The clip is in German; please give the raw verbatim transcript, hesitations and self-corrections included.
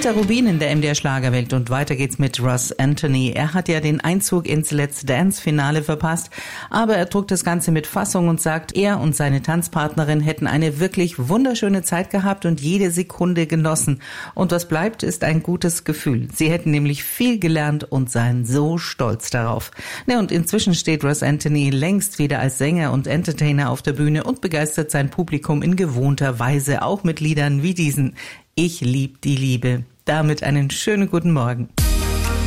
Dieter Rubin in der M D R Schlagerwelt und weiter geht's mit Ross Anthony. Er hat ja den Einzug ins Let's Dance Finale verpasst, aber er druckt das Ganze mit Fassung und sagt, er und seine Tanzpartnerin hätten eine wirklich wunderschöne Zeit gehabt und jede Sekunde genossen. Und was bleibt, ist ein gutes Gefühl. Sie hätten nämlich viel gelernt und seien so stolz darauf. Ne, und inzwischen steht Ross Anthony längst wieder als Sänger und Entertainer auf der Bühne und begeistert sein Publikum in gewohnter Weise, auch mit Liedern wie diesen. Ich lieb die Liebe. Damit einen schönen guten Morgen.